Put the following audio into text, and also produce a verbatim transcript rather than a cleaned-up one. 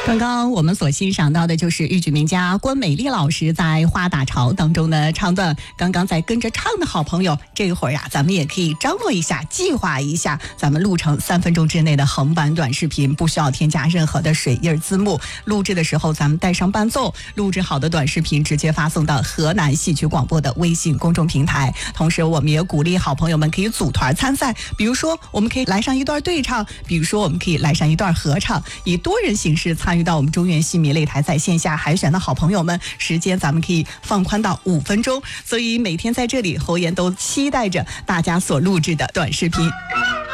刚刚我们所欣赏到的就是豫剧名家关美丽老师在《花打潮》当中的唱段。刚刚在跟着唱的好朋友，这会儿呀、啊，咱们也可以张罗一下，计划一下，咱们录成三分钟之内的横版短视频，不需要添加任何的水印字幕。录制的时候，咱们带上伴奏，录制好的短视频直接发送到河南戏曲广播的微信公众平台。同时，我们也鼓励好朋友们可以组团参赛，比如说我们可以来上一段对唱，比如说我们可以来上一段合唱，以多人形式参与到我们中原戏迷擂台在线下海选的好朋友们，时间咱们可以放宽到五分钟，所以每天在这里侯岩都期待着大家所录制的短视频。